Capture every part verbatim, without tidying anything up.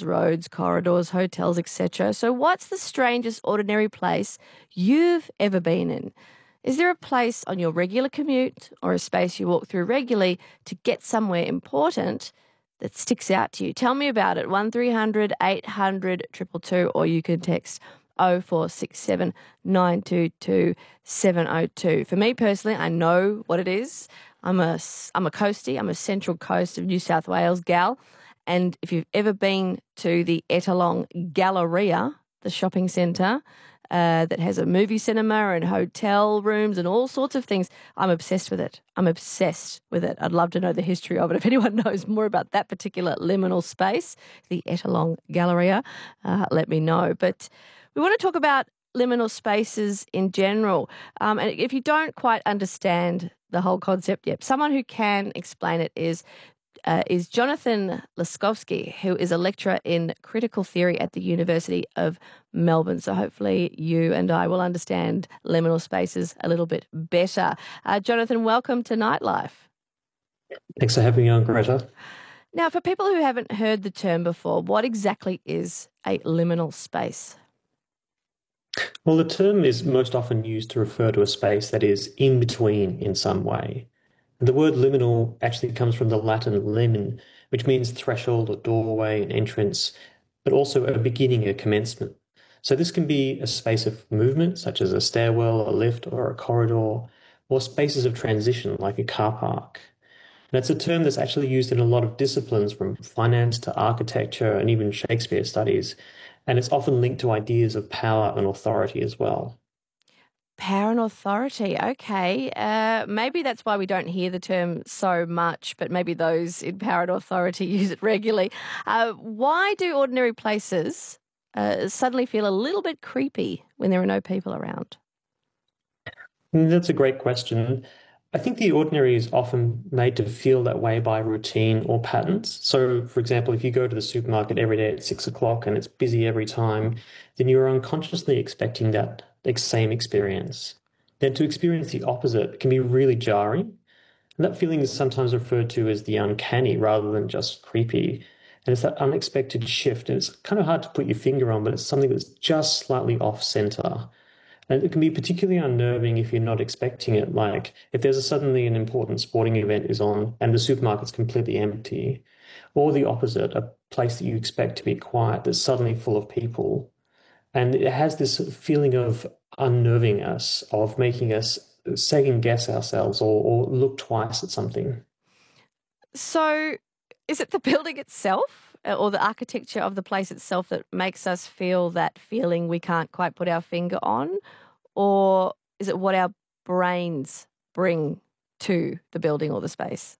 roads, corridors, hotels, et cetera. So what's the strangest ordinary place you've ever been in? Is there a place on your regular commute or a space you walk through regularly to get somewhere important that sticks out to you? Tell me about it. one three hundred eight hundred two two two, or you can text oh four six seven nine two two seven oh two. For me personally, I know what it is. I'm a, I'm a coastie. I'm a Central Coast of New South Wales gal. And if you've ever been to the Ettalong Galleria, the shopping centre, Uh, that has a movie cinema and hotel rooms and all sorts of things. I'm obsessed with it. I'm obsessed with it. I'd love to know the history of it. If anyone knows more about that particular liminal space, the Ettalong Galleria, uh, let me know. But we want to talk about liminal spaces in general. Um, and if you don't quite understand the whole concept yet, someone who can explain it is Uh, is Jonathan Laskowski, who is a lecturer in critical theory at the University of Melbourne. So hopefully you and I will understand liminal spaces a little bit better. Uh, Jonathan, welcome to Nightlife. Thanks for having me on, Greta. Now, for people who haven't heard the term before, what exactly is a liminal space? Well, the term is most often used to refer to a space that is in between in some way. The word liminal actually comes from the Latin limen, which means threshold or doorway, an entrance, but also a beginning, a commencement. So this can be a space of movement, such as a stairwell, a lift, or a corridor, or spaces of transition, like a car park. And it's a term that's actually used in a lot of disciplines, from finance to architecture and even Shakespeare studies, and it's often linked to ideas of power and authority as well. Power and authority. Okay. Uh, maybe that's why we don't hear the term so much, but maybe those in power and authority use it regularly. Uh, why do ordinary places uh, suddenly feel a little bit creepy when there are no people around? That's a great question. I think the ordinary is often made to feel that way by routine or patterns. So, for example, if you go to the supermarket every day at six o'clock and it's busy every time, then you're unconsciously expecting that same experience. Then to experience the opposite can be really jarring. And that feeling is sometimes referred to as the uncanny rather than just creepy. And it's that unexpected shift. And it's kind of hard to put your finger on, but it's something that's just slightly off center. And it can be particularly unnerving if you're not expecting it, like if there's a suddenly an important sporting event is on and the supermarket's completely empty, or the opposite, a place that you expect to be quiet that's suddenly full of people. And it has this feeling of unnerving us, of making us second guess ourselves or, or look twice at something. So is it the building itself or the architecture of the place itself that makes us feel that feeling we can't quite put our finger on? Or is it what our brains bring to the building or the space?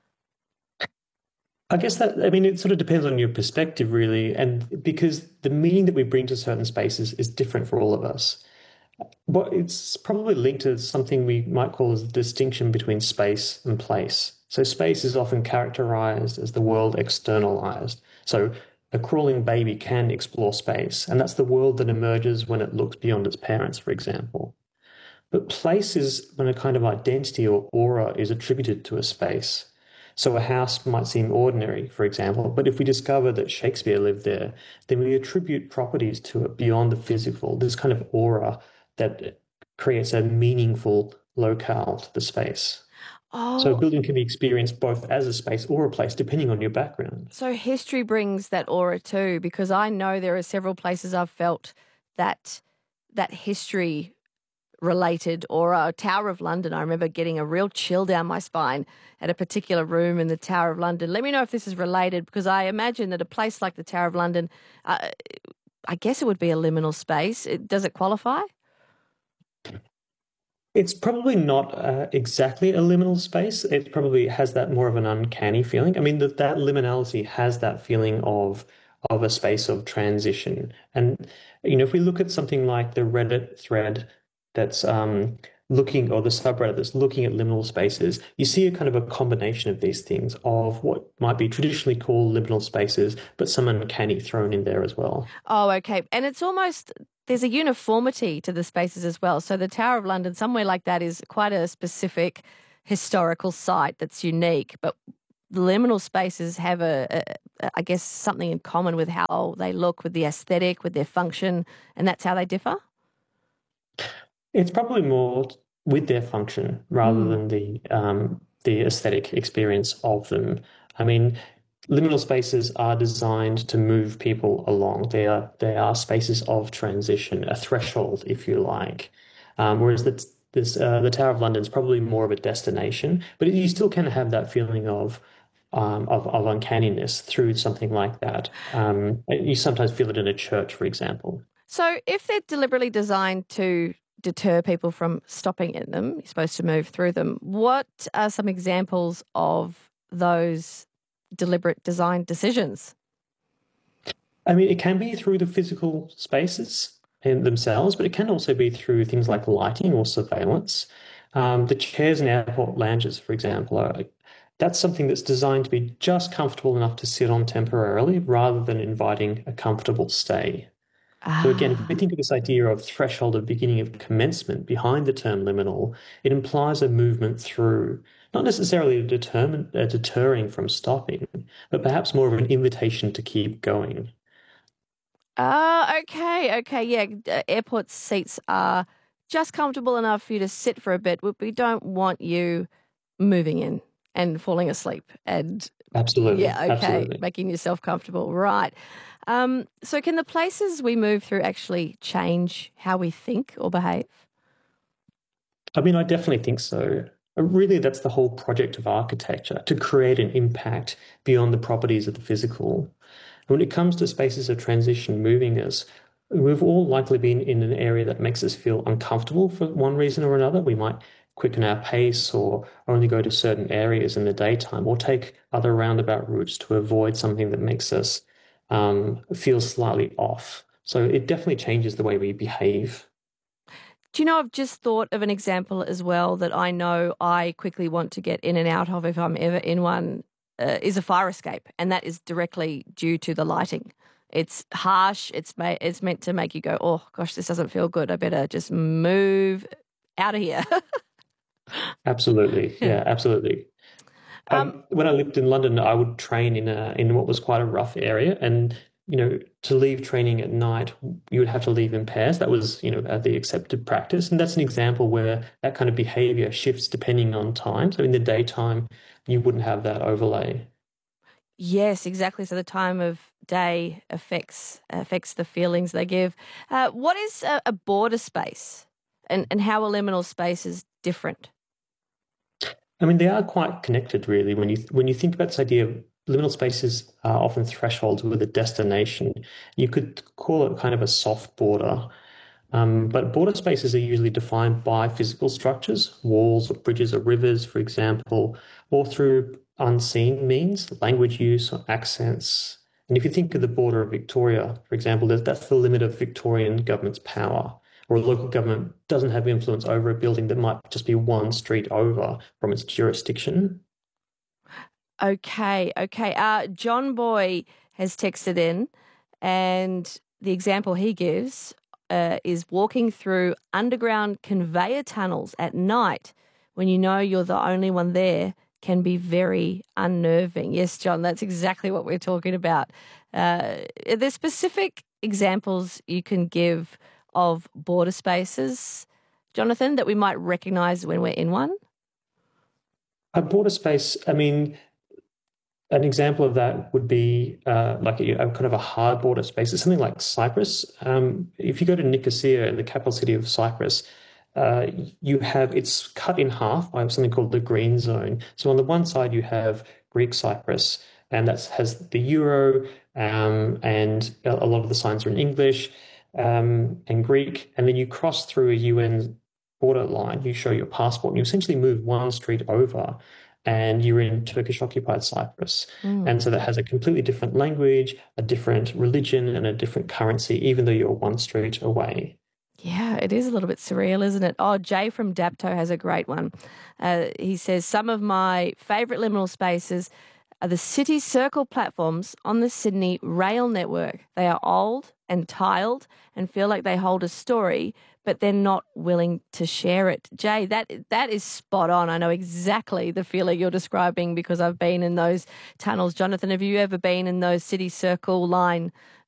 I guess that, I mean, it sort of depends on your perspective, really. And because the meaning that we bring to certain spaces is different for all of us. But it's probably linked to something we might call as the distinction between space and place. So space is often characterized as the world externalized. So a crawling baby can explore space, and that's the world that emerges when it looks beyond its parents, for example. But place is when a kind of identity or aura is attributed to a space. So a house might seem ordinary, for example, but if we discover that Shakespeare lived there, then we attribute properties to it beyond the physical, this kind of aura that creates a meaningful locale to the space. So a Oh, building can be experienced both as a space or a place, depending on your background. so history brings that aura too, because I know there are several places I've felt that that history related aura. Tower of London, I remember getting a real chill down my spine at a particular room in the Tower of London. Let me know if this is related, because I imagine that a place like the Tower of London, uh, I guess it would be a liminal space. It, does it qualify? It's probably not uh, exactly a liminal space. It probably has that more of an uncanny feeling. I mean, that that liminality has that feeling of of a space of transition. And you know, if we look at something like the Reddit thread that's um, looking, or the subreddit that's looking at liminal spaces, you see a kind of a combination of these things of what might be traditionally called liminal spaces, but some uncanny thrown in there as well. Oh, okay. And it's almost, there's a uniformity to the spaces as well. So the Tower of London, somewhere like that, is quite a specific historical site that's unique. But the liminal spaces have a, a, I guess, something in common with how they look, with the aesthetic, with their function, and that's how they differ? It's probably more with their function rather Mm. than the um, the aesthetic experience of them. I mean, liminal spaces are designed to move people along. They are they are spaces of transition, a threshold, if you like. Um, whereas the this uh, the Tower of London is probably more of a destination, but you still can have that feeling of um, of, of uncanniness through something like that. Um, you sometimes feel it in a church, for example. So if they're deliberately designed to deter people from stopping in them, you're supposed to move through them, what are some examples of those deliberate design decisions? I mean, it can be through the physical spaces in themselves, but it can also be through things like lighting or surveillance. Um, the chairs in airport lounges, for example, are, that's something that's designed to be just comfortable enough to sit on temporarily rather than inviting a comfortable stay. So again, if we Ah. think of this idea of threshold of beginning of commencement behind the term liminal, it implies a movement through, not necessarily a determin a deterring from stopping, but perhaps more of an invitation to keep going. Ah, okay, okay, yeah. uh, Airport seats are just comfortable enough for you to sit for a bit, but we don't want you moving in and falling asleep and Absolutely, yeah, okay, absolutely. making yourself comfortable, right. Um, so can the places we move through actually change how we think or behave? I mean, I definitely think so. Uh, Really, that's the whole project of architecture, to create an impact beyond the properties of the physical. And when it comes to spaces of transition moving us, we've all likely been in an area that makes us feel uncomfortable for one reason or another. We might quicken our pace or only go to certain areas in the daytime or take other roundabout routes to avoid something that makes us um, feel slightly off. So it definitely changes the way we behave. Do you know, I've just thought of an example as well that I know I quickly want to get in and out of if I'm ever in one, uh, is a fire escape, and that is directly due to the lighting. It's harsh. It's ma- it's meant to make you go, oh gosh, this doesn't feel good. I better just move out of here. Absolutely. Yeah. Yeah, absolutely. Um, Um, when I lived in London, I would train in a in what was quite a rough area, and you know, to leave training at night, you would have to leave in pairs. That was, you know, uh, the accepted practice, and that's an example where that kind of behavior shifts depending on time. So in the daytime, you wouldn't have that overlay. yes, exactly. So the time of day affects affects the feelings they give. Uh, what is a, a border space, and and how are liminal spaces different? I mean, they are quite connected, really. When you when you think about this idea of liminal spaces are often thresholds with a destination. You could call it kind of a soft border. Um, but border spaces are usually defined by physical structures, walls or bridges or rivers, for example, or through unseen means, language use or accents. And if you think of the border of Victoria, for example, that's the limit of Victorian government's power, or a local government doesn't have influence over a building that might just be one street over from its jurisdiction. Okay, okay. Uh, John Boy has texted in, and the example he gives uh, is walking through underground conveyor tunnels at night when you know you're the only one there can be very unnerving. Yes, John, that's exactly what we're talking about. Uh, are there specific examples you can give of border spaces, Jonathan, that we might recognize when we're in one? A border space, I mean, an example of that would be uh, like a, a kind of a hard border space. It's something like Cyprus. Um, if you go to Nicosia, the capital city of Cyprus, uh, you have it's cut in half by something called the Green Zone. So on the one side you have Greek Cyprus, and that has the euro, um, and a a lot of the signs are in English um, and Greek. And then you cross through a U N border line. You show your passport, and you essentially move one street over and you're in Turkish occupied Cyprus. And so that has a completely different language, a different religion, and a different currency, even though you're one street away. Yeah, it is a little bit surreal, isn't it? Oh, Jay from Dapto has a great one. Uh, he says, some of my favourite liminal spaces are the City Circle platforms on the Sydney Rail network. They are old and tiled and feel like they hold a story, but they're not willing to share it. Jay, that that is spot on. I know exactly the feeling you're describing because I've been in those tunnels. Jonathan, have you ever been in those City Circle line